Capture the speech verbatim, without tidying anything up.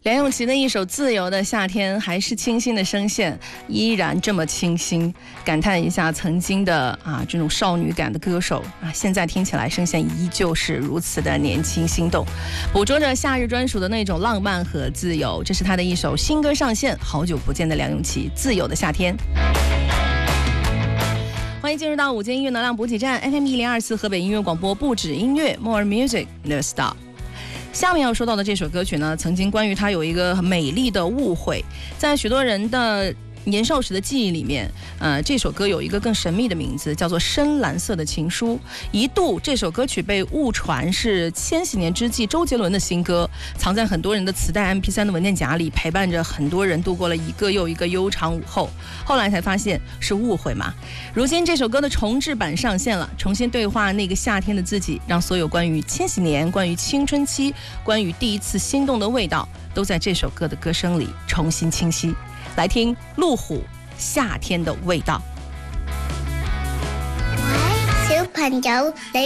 梁咏琪的一首《自由的夏天》，还是清新的声线，依然这么清新。感叹一下曾经的啊这种少女感的歌手啊，现在听起来声线依旧是如此的年轻心动，捕捉着夏日专属的那种浪漫和自由。这是她的一首新歌上线，好久不见的梁咏琪，《自由的夏天》。欢迎进入到午间音乐能量补给站 F M 一零二四河北音乐广播，不止音乐 More Music Never Stop。下面要说到的这首歌曲呢，曾经关于它有一个很美丽的误会，在许多人的年少时的记忆里面，呃，这首歌有一个更神秘的名字，叫做《深蓝色的情书》。一度这首歌曲被误传是千禧年之际周杰伦的新歌，藏在很多人的磁带 M P 三 的文件夹里，陪伴着很多人度过了一个又一个悠长午后。后来才发现是误会嘛。如今这首歌的重制版上线了，重新对话那个夏天的自己，让所有关于千禧年、关于青春期、关于第一次心动的味道，都在这首歌的歌声里重新清晰。来听路虎《夏天的味道》。 小朋友，你